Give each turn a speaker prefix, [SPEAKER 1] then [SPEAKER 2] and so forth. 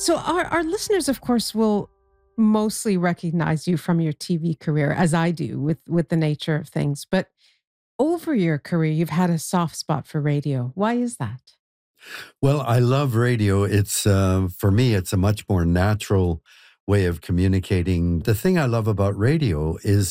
[SPEAKER 1] So our listeners, of course, will mostly recognize you from your TV career, as I do with the nature of things. But over your career, you've had a soft spot for radio. Why is that?
[SPEAKER 2] Well, I love radio. It's for me, it's a much more natural way of communicating. The thing I love about radio is